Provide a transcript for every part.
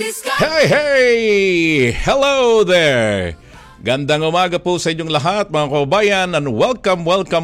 Hey, hey! Hello there! Gandang umaga po sa inyong lahat mga kabayan, and welcome.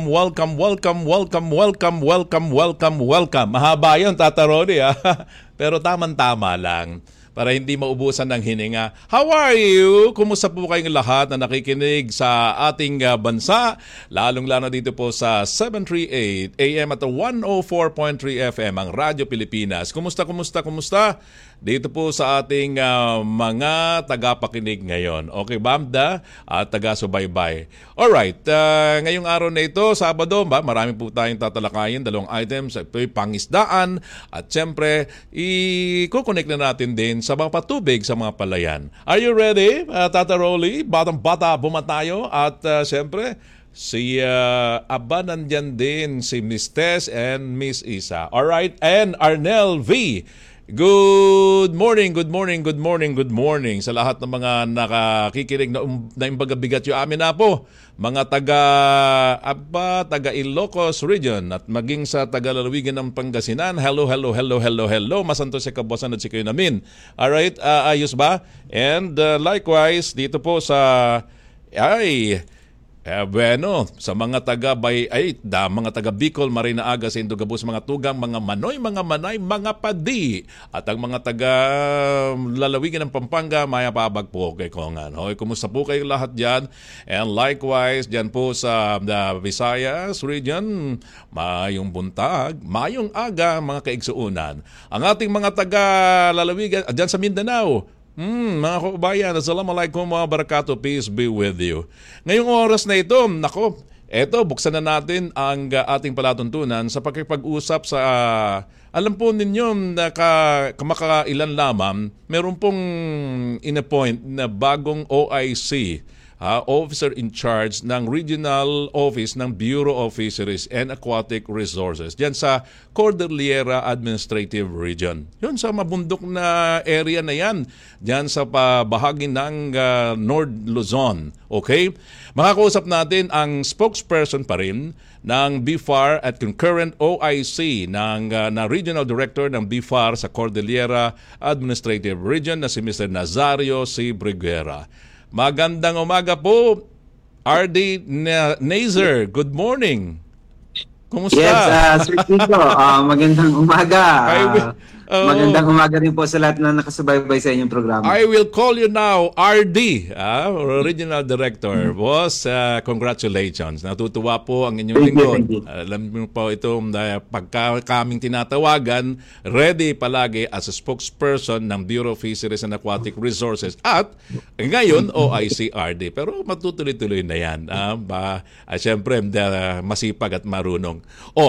Mahaba yun, Tata Ronnie, ha? Pero tamang-tama lang para hindi maubusan ng hininga. How are you? Kumusta po kayong lahat na nakikinig sa ating bansa? Lalong-lalo dito po sa 738 AM at 104.3 FM ang Radyo Pilipinas. Kumusta? Dito po sa ating mga tagapakinig ngayon. Okay, Bamda? At taga-subaybay. Alright, ngayong araw na ito, Sabado, marami po tayong tatalakayin, 2 items, ito'y pangisdaan, at siyempre, i-connect na natin din sa mga patubig sa mga palayan. Are you ready, Tata Rolly? Batang-bata, bumatayo, at siyempre, si Aba nandyan din, si Miss Tess and Miss Isa. Alright, and Arnel V. Good morning sa lahat ng mga nakakikinig na imbagabigat yung amin na po. Mga taga Ilocos region at maging sa taga-lalawigan ng Pangasinan. Hello. Masanto si Kabosan at si Kuya Namin. Alright, ayos ba? And likewise, dito po sa... bueno, sa mga mga taga Bicol, Marina Aga, sa Indogabus, mga tugang, mga manoy, mga manay, mga padi. At ang mga taga lalawigan ng Pampanga, maya pabag po kay Kongan. Okay, kumusta po kayo lahat dyan? And likewise, dyan po sa Visayas region, mayong buntag, mayong aga, mga kaigsuunan. Ang ating mga taga lalawigan, dyan sa Mindanao, mga kabayan, assalamualaikum wa barakatuh, peace be with you. Ngayong oras na ito, buksan na natin ang ating palatuntunan sa pagkipag-usap sa, alam po ninyo, kamakailan lamang, meron pong in-appoint na bagong OIC, officer in charge ng Regional Office ng Bureau of Fisheries and Aquatic Resources diyan sa Cordillera Administrative Region. Yun sa mabundok na area na yan, diyan sa bahagi ng North Luzon. Okay? Makakausap natin ang spokesperson pa rin ng BFAR at concurrent OIC na Regional Director ng BFAR sa Cordillera Administrative Region na si Mr. Nazario C. Briguera. Magandang umaga po, RD Nazer. Good morning. Kumusta? Yes, Sir Kiko. Magandang umaga. Magandang umaga rin po sa lahat na nakasubaybay sa inyong programa. I will call you now RD, Regional Director. Boss, congratulations. Natutuwa po ang inyong lingkod. Alam mo po itong pagka kaming tinatawagan, ready palagi as a spokesperson ng Bureau of Fisheries and Aquatic Resources. At ngayon, OIC-RD. Pero matutuloy-tuloy na yan. Siyempre, masipag at marunong.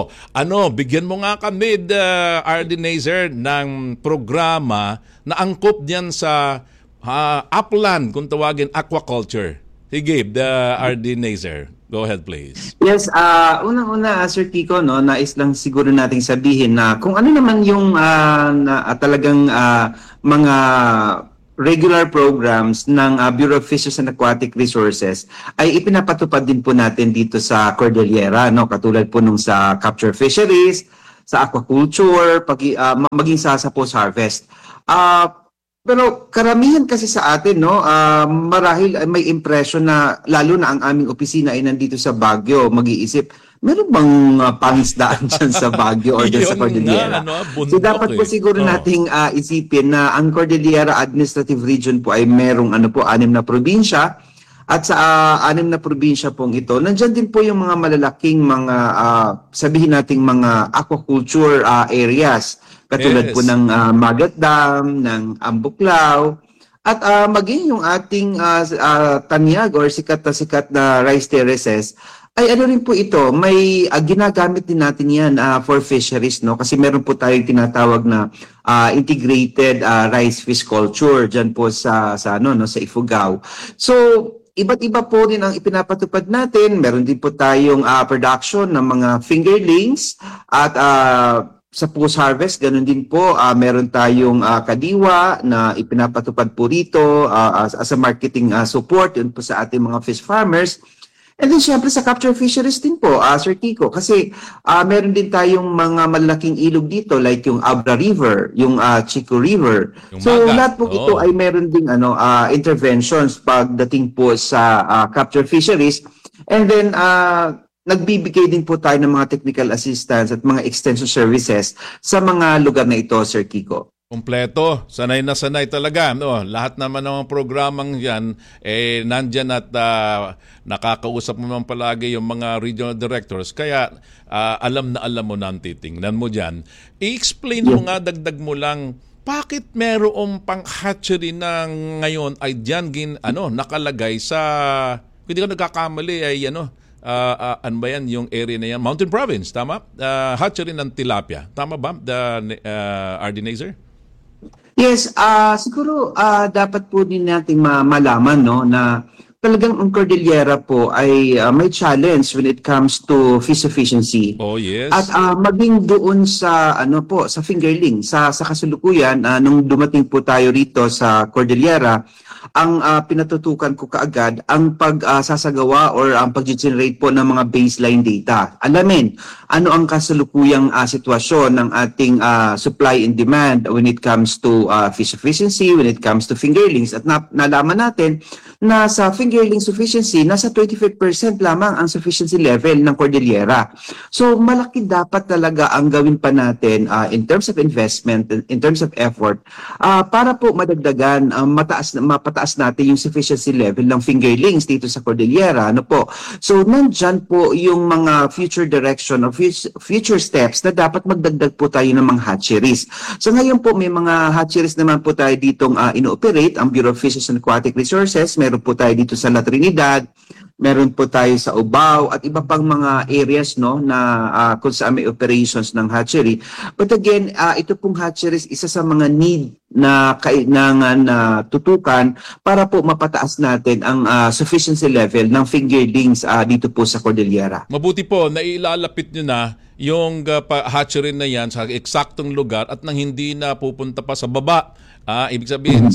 Bigyan mo nga kami, RD Nazer, ng programa na angkop diyan sa upland, kung tawagin aquaculture. Sige, RD Nazer. Go ahead, please. Yes, unang-una, Sir Kiko, nais lang siguro nating sabihin na kung ano naman yung talagang mga regular programs ng Bureau of Fisheries and Aquatic Resources ay ipinapatupad din po natin dito sa Cordillera, katulad po nung sa capture fisheries, sa aquaculture, maging sa post-harvest. Pero karamihan kasi sa atin, marahil may impression na lalo na ang aming opisina ay nandito sa Baguio, mag-iisip, meron bang pangisdaan dyan sa Baguio or dyan sa Cordillera? So dapat po siguro nating isipin na ang Cordillera Administrative Region po ay merong 6 na probinsya. At sa 6 na probinsya pong ito, nandyan din po yung mga malalaking mga, sabihin nating mga aquaculture areas. Katulad po ng Magat Dam, ng Ambuklaw, at maging yung ating tanyag or sikat na rice terraces, ay rin po ito, may ginagamit din natin yan for fisheries, kasi meron po tayong tinatawag na integrated rice fish culture dyan po sa Ifugao. So, iba't-iba po din ang ipinapatupad natin. Meron din po tayong production ng mga fingerlings at sa post-harvest, ganun din po, meron tayong kadiwa na ipinapatupad po rito as a marketing support yun po sa ating mga fish farmers. And then syempre sa capture fisheries din po, Sir Kiko, kasi meron din tayong mga malaking ilog dito like yung Abra River, yung Chico River. Yung So Magat. lahat po ito ay meron ding interventions pagdating po sa capture fisheries. And then nagbibigay din po tayo ng mga technical assistance at mga extension services sa mga lugar na ito, Sir Kiko. Kompleto, sanay na sanay talaga. No? Lahat naman ng mga programang yan, nandyan at nakakausap mo naman palagi yung mga regional directors. Kaya alam mo na ang titingnan mo dyan. I-explain mo nga, dagdag mo lang, bakit merong pang-hatchery na ngayon ay dyan nakalagay sa, kung hindi ka nagkakamali, ay ano ba yan, yung area na yan? Mountain Province, tama? Hatchery ng tilapia. Tama ba, RD Nazer? Yes, siguro dapat po din nating malaman no na talagang ang Cordillera po ay may challenge when it comes to fish efficiency. Oh, yes. At maging doon sa sa fingerling sa kasalukuyan nung dumating po tayo rito sa Cordillera, ang pinatutukan ko kaagad ang pagsasagawa or ang pag-generate po ng mga baseline data. Alamin ano ang kasalukuyang sitwasyon ng ating supply and demand when it comes to fish efficiency, when it comes to fingerlings. At nalaman natin na sa fingerling sufficiency, nasa 25% lamang ang sufficiency level ng Cordillera. So malaki dapat talaga ang gawin pa natin in terms of investment, in terms of effort, para po madagdagan, mapataas natin yung sufficiency level ng fingerlings dito sa Cordillera. So nandyan po yung mga future direction or future steps na dapat magdagdag po tayo ng mga hatcheries. So ngayon po may mga hatcheries naman po tayo ditong ino-operate, ang Bureau of Fisheries and Aquatic Resources. Meron po tayo dito sa La Trinidad, meron po tayo sa Ubao at iba pang mga areas na kung saan may operations ng hatchery. But again, ito pong hatcheries isa sa mga need na kailangan na tutukan para po mapataas natin ang sufficiency level ng fingerlings dito po sa Cordillera. Mabuti po na ilalapit nyo na yung hatchery na yan sa eksaktong lugar at nang hindi na pupunta pa sa baba. Ibig sabihin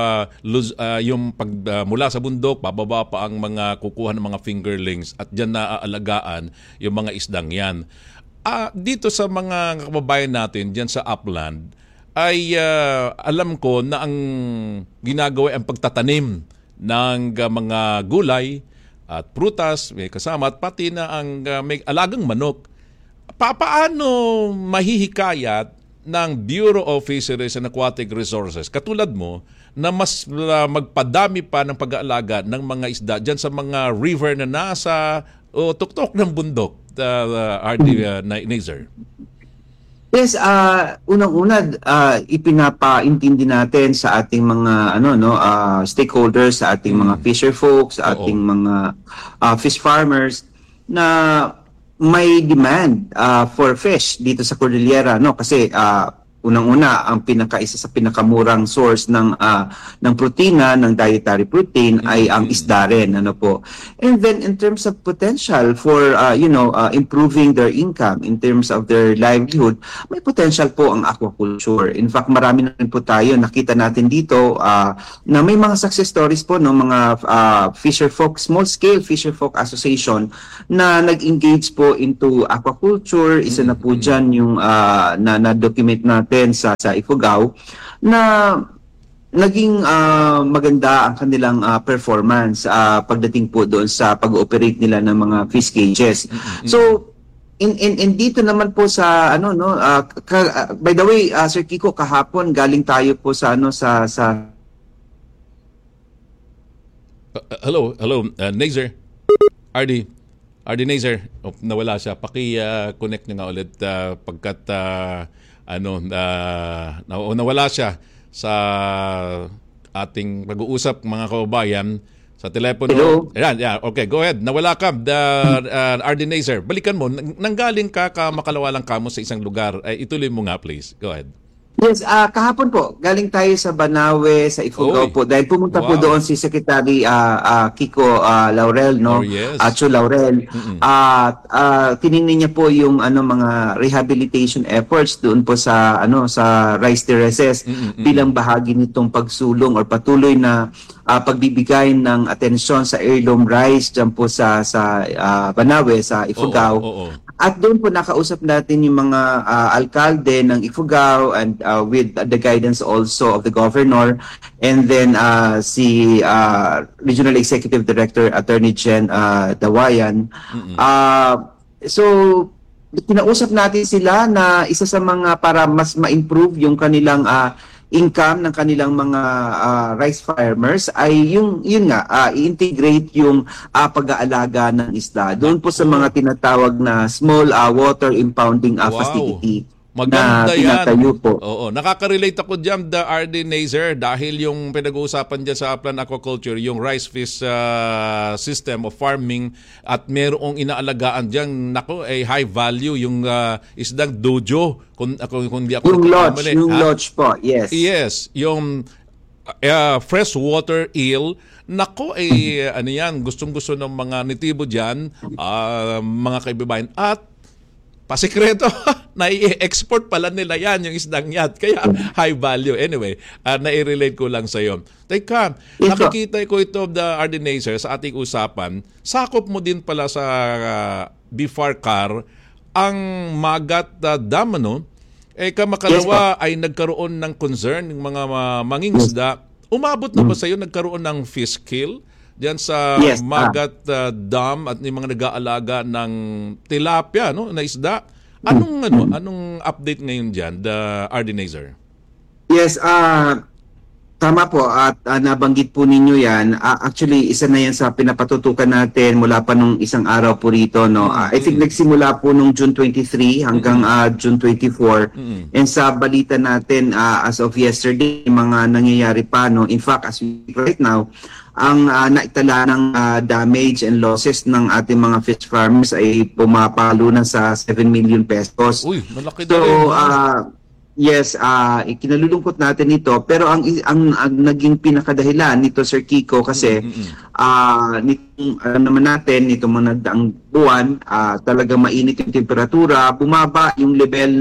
yung mula sa bundok, bababa pa ang mga kukuha ng mga fingerlings at dyan na aalagaan yung mga isdang yan. Dito sa mga kababayan natin dyan sa upland, ay alam ko na ang ginagawa ay ang pagtatanim ng mga gulay at prutas, may kasama at pati na ang may alagang manok. Paano mahihikayat ng Bureau of Fisheries and Aquatic Resources katulad mo na mas magpadami pa ng pag-aalaga ng mga isda dyan sa mga river na nasa tuktok ng bundok, RD Nazer? Yes, unang-una ipinapaintindi natin sa ating mga stakeholders, sa ating mga fisher folks, sa ating mga fish farmers na may demand for fish dito sa Cordillera kasi unang-una ang isa sa pinakamurang source ng protina, ng dietary protein ay ang isda rin, And then in terms of potential for improving their income, in terms of their livelihood, may potential po ang aquaculture. In fact, marami na rin po tayo nakita natin dito na may mga success stories po ng mga fisher folk, small scale fisher folk association na nag-engage po into aquaculture. Isa na po diyan yung na-document natin sa Ifugao na naging maganda ang kanilang performance pagdating po doon sa pag-ooperate nila ng mga fish cages. So in dito naman po sa by the way, Sir Kiko, kahapon galing tayo po sa hello Nazer, RD Nazer, nawala siya. Paki-connect niyo nga ulit pagkat nawala siya sa ating pag-uusap, mga kababayan, sa telepono. Hello? Yeah, okay, go ahead. Nawala ka, RD Nazer. Balikan mo, nanggaling ka makalawalang kamo sa isang lugar. Ituloy mo nga, please. Go ahead. Yes, kahapon po, galing tayo sa Banawe, sa Ifugao Oy, po, dahil pumunta po wow. doon si Secretary Kiko Laurel, Oh, no? yes. Chu Laurel. Mm-mm. At tiningnan niya po yung mga rehabilitation efforts doon po sa sa rice terraces Mm-mm. bilang bahagi nitong pagsulong or patuloy na pagbibigay ng atensyon sa heirloom rice diyan po sa Banawe, sa Oo, Ifugao. oo. At doon po nakausap natin yung mga alkalde ng Ifugao and with the guidance also of the governor, and then si Regional Executive Director Attorney Jen Dawayan. Mm-mm. So kinausap natin sila na isa sa mga para mas ma-improve yung kanilang income ng kanilang mga rice farmers ay yun nga i-integrate yung pag-aalaga ng isda doon po sa mga tinatawag na small water impounding Wow. facility Maganda na yan. tinatayo po. Oo. Nakaka-relate ako dyan, the RD Nazer, dahil yung pinag-uusapan dyan sa Upland Aquaculture, yung rice fish system of farming, at merong inaalagaan dyan, nako, high value, yung isdang dojo. Kung di ako Yung nagkakamali, lodge po, yes. Yes, yung freshwater eel. Nako, ano yan, gustong-gusto ng mga nitibo dyan, mga kaibibayan. At pasikreto, nai-export pala nila yan, yung isdang yan. Kaya high value. Anyway, nai-relate ko lang sa iyo. Teka, Yes, nakikita ko ito, the Ardinazer, sa ating usapan. Sakop mo din pala sa BFAR-CAR ang Magat Dam, ano? Kamakalawa ay nagkaroon ng concern ng mga mangingisda. Umabot na ba sa iyo nagkaroon ng fish kill diyan sa Yes, Magat Dam at yung mga nag-aalaga ng tilapia, no, na isda? Anong update ngayon diyan, the Ardinazer? Yes, tama po at nabanggit po ninyo yan. Actually, isa na yan sa pinapatutukan natin mula pa nung isang araw po rito. No? I think nagsimula po nung June 23 hanggang June 24. And sa balita natin as of yesterday, mga nangyayari pa. No? In fact, as we right now, ang naitala ng damage and losses ng ating mga fish farmers ay pumapalo na sa 7 million pesos. Uy, malaki na So, rin. yes, ikinalulungkot natin ito, pero ang naging pinakadahilan nito, Sir Kiko, kasi nitong alam naman natin nitong mga nagdaang buwan, talagang mainit yung temperatura, bumaba yung level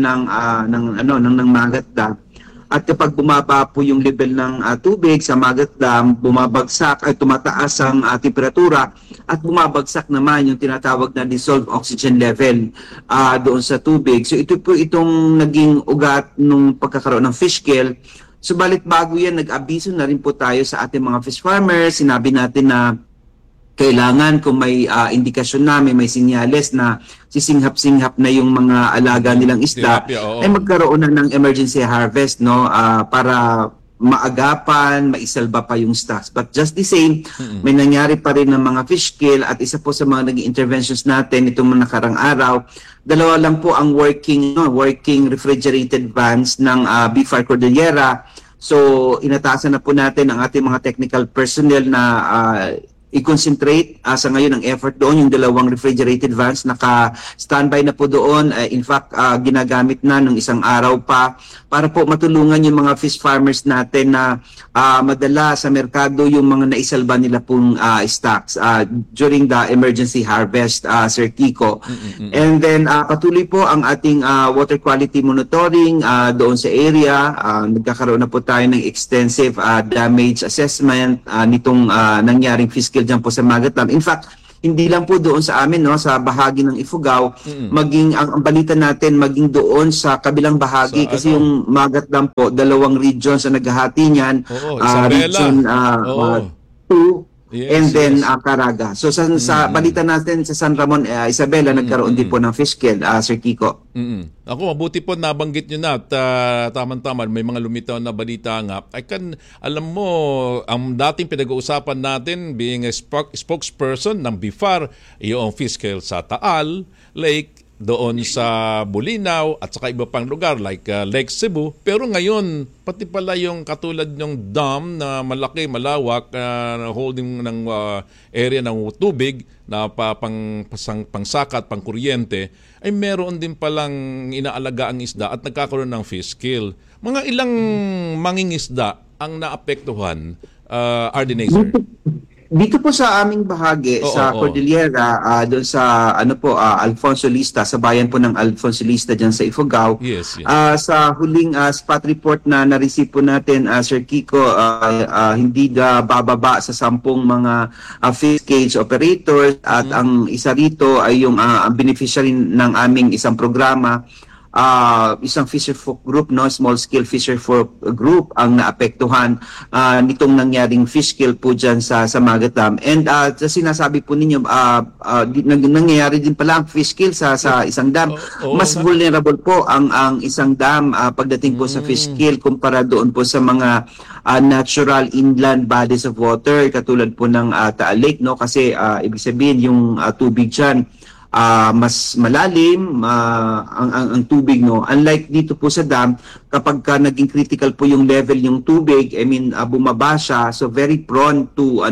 ng Magat Dam. At kapag bumaba po yung level ng tubig sa Magat Dam, bumabagsak ay tumataas ang temperatura at bumabagsak naman yung tinatawag na dissolved oxygen level doon sa tubig. So ito po itong naging ugat nung pagkakaroon ng fish kill. Subalit bago yan, nag-abiso na rin po tayo sa ating mga fish farmers. Sinabi natin na kailangan kung may indikasyon na, may sinyales na sisinghap-singhap na yung mga alaga nilang isda, Tilapia, oo. ay magkaroon na ng emergency harvest, no, para maagapan, maisalba pa yung stocks. But just the same, may nangyari pa rin ng mga fish kill at isa po sa mga naging interventions natin itong mga nakarang araw, dalawa lang po ang working refrigerated vans ng BFAR Cordillera. So inatasan na po natin ang ating mga technical personnel na i-concentrate sa ngayon ang effort doon. Yung dalawang refrigerated vans naka-standby na po doon. In fact, ginagamit na nung isang araw pa para po matulungan yung mga fish farmers natin na madala sa merkado yung mga naisalba nila pong stocks during the emergency harvest, Sir Kiko. And then patuloy po ang ating water quality monitoring doon sa area. Nagkakaroon na po tayo ng extensive damage assessment nitong nangyaring fiscal dyan po sa Magat Dam. In fact, hindi lang po doon sa amin, no, sa bahagi ng Ifugao, maging ang balita natin maging doon sa kabilang bahagi kasi yung Magat Dam po, dalawang regions na naghahati niyan. Region 2 and then Caraga. So sa balita natin sa San Ramon, Isabela, nagkaroon din po ng fish kill, Sir Kiko. Ako, mabuti po nabanggit nyo na at tama-tama, may mga lumitaw na balita nga. Alam mo, ang dating pinag-uusapan natin, being a spokesperson ng BFAR, yung fish kill sa Taal Lake, doon sa Bulinaw at saka iba pang lugar like Lake Cebu. Pero ngayon, pati pala yung katulad ng dam na malaki, malawak, holding ng area ng tubig na pangsakat, pangkuryente, ay meron din palang inaalagaan isda at nagkakaroon ng fish kill. Mga ilang mangingisda ang naapektuhan, Ardenazer? Dito po sa aming bahagi sa Cordillera, doon sa Alfonso Lista, sa bayan po ng Alfonso Lista diyan sa Ifugao. Yes. Sa huling spot report na na-receive po natin, Sir Kiko, hindi bababa sa 10 mga fish cage operators at ang isa rito ay yung beneficiary ng aming isang programa. Isang fisher folk group, small scale fisher folk group ang naapektuhan nitong nangyaring fish kill po dyan sa Magat Dam. And sa sinasabi po ninyo, nangyayari din pala ang fish kill sa isang dam. Mas vulnerable po ang isang dam pagdating po sa fish kill kumpara doon po sa mga natural inland bodies of water katulad po ng Taal Lake, kasi ibig sabihin yung tubig dyan mas malalim ang tubig, unlike dito po sa dam kapag naging critical po yung level yung tubig, bumaba siya, so very prone to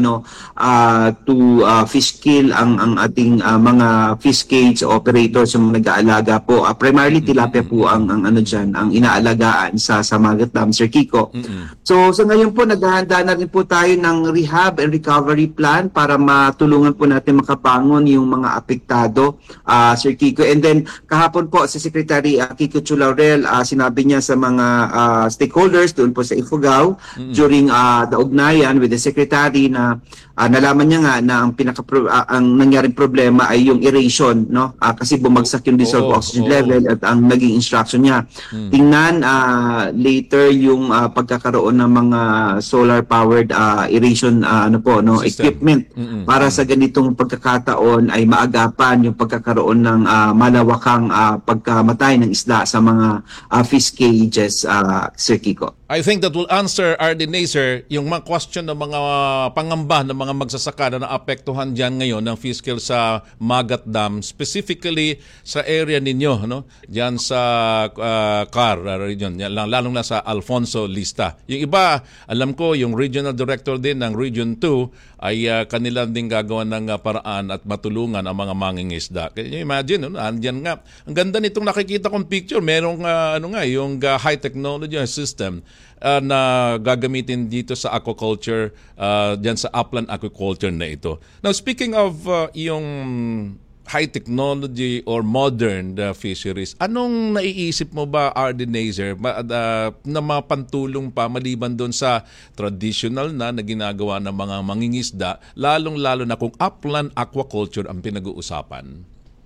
fish kill ang ating mga fish cage operators yung nag-aalaga po, primarily tilapia po ang inaalagaan sa Magat Dam, Sir Kiko. So sa ngayon po naghahanda na rin po tayo ng rehab and recovery plan para matulungan po natin makabangon yung mga apektado, Sir Kiko. And then kahapon po si Secretary Kiko Chu Laurel, sinabi niya sa mga stakeholders doon po sa Ifugao during the ugnayan with the Secretary na nalaman niya nga na ang nangyaring problema ay yung aeration, kasi bumagsak yung dissolved oxygen level at ang naging instruction niya tingnan later yung pagkakaroon ng mga solar powered aeration equipment para sa ganitong pagkakataon ay maagapan yung pagkakaroon ng malawakang pagkamatay ng isda sa mga fish cages, Sir Kiko. I think that will answer, Ardenazer, yung mga question ng mga pangamba ng mga magsasaka na naapektuhan dyan ngayon ng fish kill sa Magat Dam, specifically sa area ninyo, dyan sa CAR region, lalong na sa Alfonso Lista. Yung iba, alam ko, yung regional director din ng Region 2 ay kanila din gagawa ng paraan at matulungan ang mga mangingisda. Can you imagine, andyan nga. Ang ganda nitong nakikita kong picture, merong yung high technology system na gagamitin dito sa aquaculture, dyan sa upland aquaculture na ito. Now, speaking of yung high technology or modern fisheries, anong naiisip mo ba, Ardenazer, na mapantulong pa maliban doon sa traditional na ginagawa ng mga mangingisda, lalong-lalo na kung upland aquaculture ang pinag-uusapan?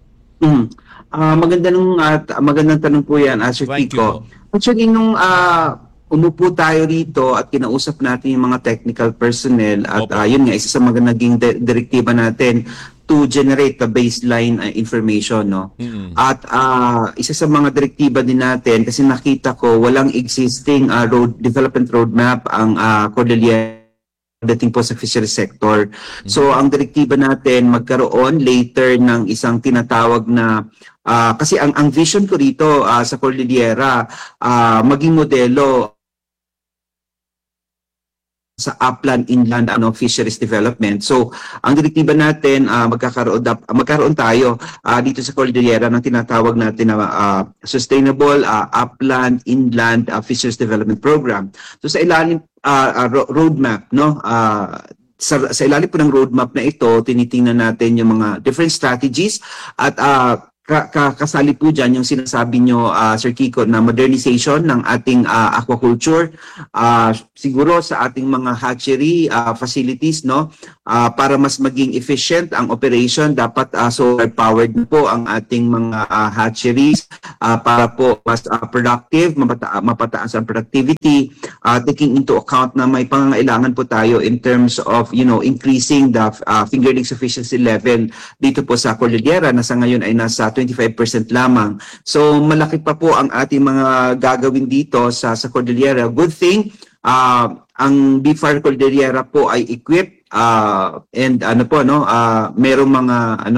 Magandang tanong po yan, Sir Kiko. Actually, nung umupo tayo rito at kinausap natin yung mga technical personnel at yun nga, isa sa mga naging direktiba natin to generate the baseline information, At isa sa mga direktiba din natin, kasi nakita ko walang existing development roadmap ang Cordillera dating po sa fishery sector. So ang direktiba natin magkaroon later ng isang tinatawag na kasi ang vision ko rito sa Cordillera maging modelo sa upland inland fisheries development. So ang direktiba natin magkakaroon tayo dito sa Cordillera ng tinatawag natin na sustainable upland inland fisheries development program. So sa ilalim roadmap, sa ilalim po ng roadmap na ito, tinitingnan natin yung mga different strategies at kasali po dyan yung sinasabi nyo, Sir Kiko, na modernization ng ating aquaculture, siguro sa ating mga hatchery facilities, para mas maging efficient ang operation, dapat solar powered po ang ating mga hatcheries para po mas productive, mapataas ang productivity, taking into account na may pangangailangan po tayo in terms of increasing the fingerling sufficiency level dito po sa Cordillera na sa ngayon ay nasa 25% lamang. So malaki pa po ang ating mga gagawin dito sa Cordillera. Good thing, ang BFAR Cordillera po ay equipped and merong mga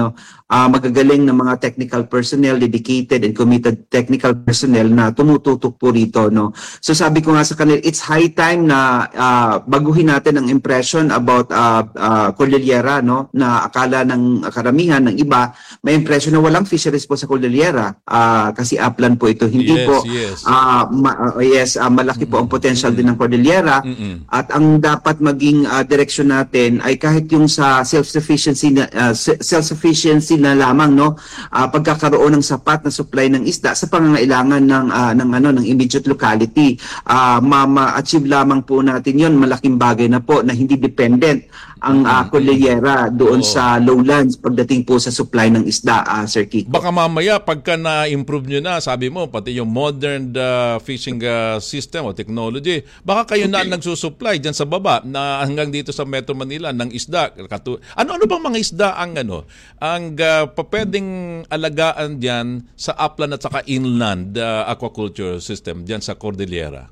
magagaling na mga technical personnel, dedicated and committed technical personnel na tumututok po rito, no. So sabi ko nga sa kanila, it's high time na baguhin natin ang impression about Cordillera, no, na akala ng karamihan ng iba may impression na walang fisheries po sa Cordillera, kasi upland po ito. Hindi Yes, po. yes. Malaki po ang potential din ng Cordillera. At ang dapat maging direksyon natin ay kahit yung sa self-sufficiency na lamang, no, pagkakaroon ng sapat na supply ng isda sa pangangailangan ng immediate locality. Ma-achieve lamang po natin yon, malaking bagay na po na hindi dependent ang Cordillera doon sa lowlands pagdating po sa supply ng isda, Sir Kiko. Baka mamaya pagka na-improve nyo na, sabi mo, pati yung modern fishing system o technology, baka kayo na nagsusupply dyan sa baba na hanggang dito sa Metro Manila ng isda. Ano bang mga isda ang pwedeng alagaan dyan sa upland at saka inland aquaculture system dyan sa Cordillera?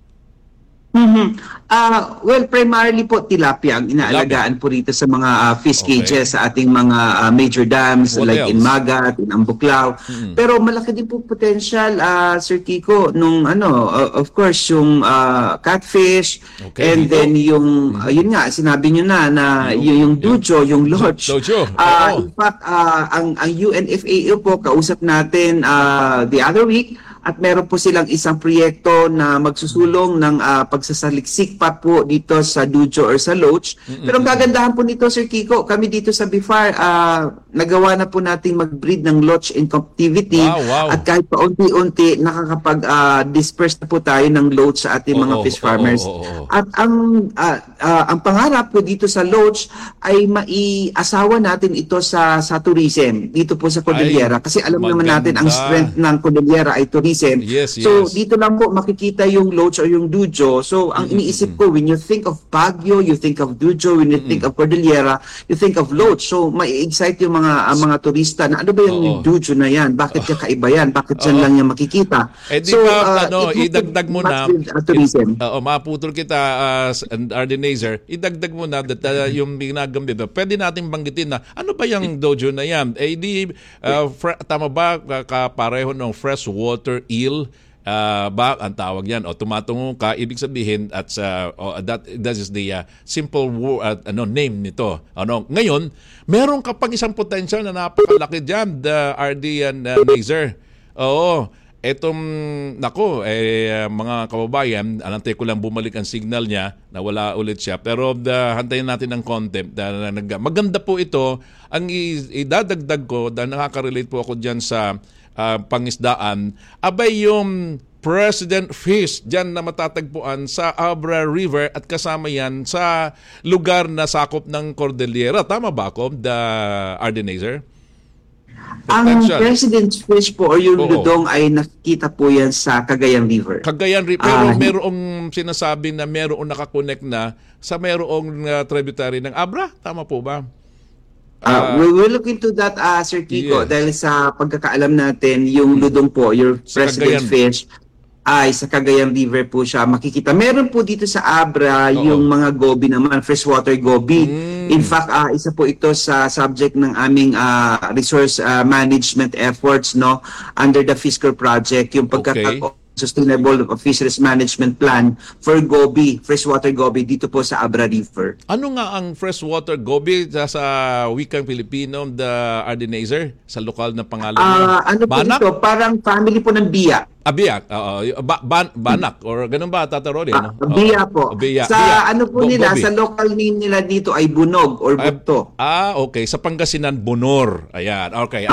Well, primarily po tilapia ang inaalagaan po rito sa mga fish cages sa ating mga major dams. What like else? in Magat, in Ambuklao. Pero malaki din po potential, Sir Kiko, nung of course yung catfish, and then yung yun nga sinabi niyo na yung dujo, yung lodge. Dojo. In fact, ang UNFAO po kausap natin the other week. At meron po silang isang proyekto na magsusulong ng pagsasaliksik pa po dito sa Dujo or sa Loach. Pero ang kagandahan po nito, Sir Kiko, kami dito sa BIFAR, nagawa na po natin mag-breed ng Loach in captivity. Wow. At kahit pa unti-unti, nakakapag-disperse na po tayo ng Loach sa ating mga fish farmers. At ang pangarap po dito sa Loach ay maiasawa natin ito sa tourism dito po sa Cordillera. Kasi alam naman natin ang strength ng Cordillera ay tourism. Yes. So dito lang po makikita yung Loach or yung Dujo. So ang iniisip ko, when you think of Baguio, you think of Dujo. When you think of Cordillera, you think of Loach. So mai-excite yung mga turista na ano ba yung Dujo na yan? Bakit kakaiba yan? Bakit dyan lang yan makikita? Di ba, idagdag mo na, maputol kita, Ardenazer, idagdag mo na that yung ginagambit, pwede natin banggitin na ano ba yung dojo na yan? Tama ba kapareho ng freshwater eel ba ang tawag yan, o tumatungo ka, ibig sabihin at that is the simple name nito. Ngayon meron ka pang isang potential na napakalaki diyan, the RD and Nazer. Etong mga kababayan, anantay ko lang bumalik ang signal niya, nawala ulit siya. Pero hantayin natin ng content. Maganda po ito. Ang idadagdag ko, dahil nakaka-relate po ako dyan sa pangisdaan, abay yung President Fish dyan na matatagpuan sa Abra River at kasama yan sa lugar na sakop ng Cordillera. Tama ba ako, the Ardenazer? Ang President's Fish po or yung ludong ay nakikita po yan sa Cagayan River. Cagayan River. Pero merong sinasabi na merong nakakonect na sa merong tributary ng Abra. Tama po ba? We'll look into that, Sir Kiko, dahil sa pagkakaalam natin, yung ludong po, your President Fish, ay sa Cagayan River po siya makikita. Meron po dito sa Abra yung mga goby naman, freshwater goby. In fact, isa po ito sa subject ng aming resource management efforts, no, under the Fiscal Project, yung Sustainable Fisheries Management Plan for goby, freshwater goby dito po sa Abra River. Ano nga ang freshwater goby sa wikang Filipino, the Ardenazer, sa lokal na pangalan? Ano po Banak? ito? Parang family po ng biya. Biyak. Banak or ganun ba, Tata Rory? Biya po. Biya. Ano po nila, sa local name nila dito ay bunog or bugto. Okay. Sa Pangasinan, bunor. Ayan. Okay.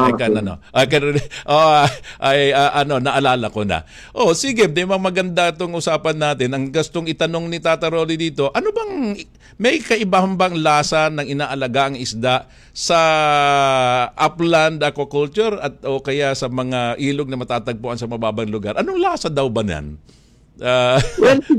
Naalala ko na. Sige. Di ba maganda itong usapan natin. Ang gustong itanong ni Tata Rory dito, ano bang, may kaibahan bang lasa ng inaalaga ang isda sa upland aquaculture o kaya sa mga ilog na matatagpuan sa mababang lugar? Anong lasa daw ba yan? Well,